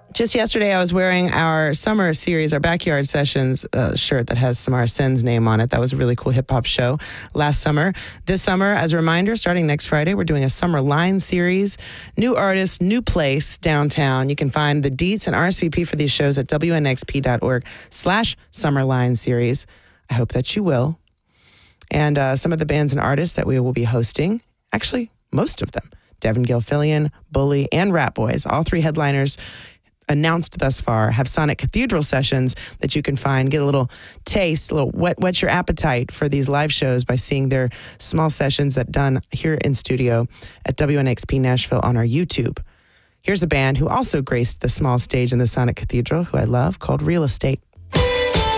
Just yesterday, I was wearing our summer series, our Backyard Sessions shirt that has Samara Sen's name on it. That was a really cool hip-hop show last summer. This summer, as a reminder, starting next Friday, we're doing a Summer Line series. New artist, new place downtown. You can find the deets and RSVP for these shows at wnxp.org/Summerline series. I hope that you will. And some of the bands and artists that we will be hosting, actually, most of them, Devin Gilfillian, Bully, and Rat Boys, all three headliners announced thus far, have Sonic Cathedral sessions that you can find. Get a little taste, a little whet your appetite for these live shows by seeing their small sessions that done here in studio at WNXP Nashville on our YouTube. Here's a band who also graced the small stage in the Sonic Cathedral, who I love, called Real Estate.